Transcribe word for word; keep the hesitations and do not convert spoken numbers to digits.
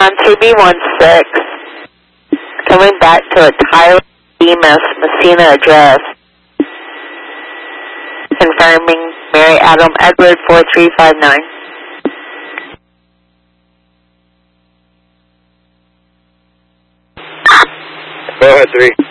on T B one six, coming back to a Tyler Demas Messina address, confirming Mary Adam Edward four three five nine. Go ahead, three.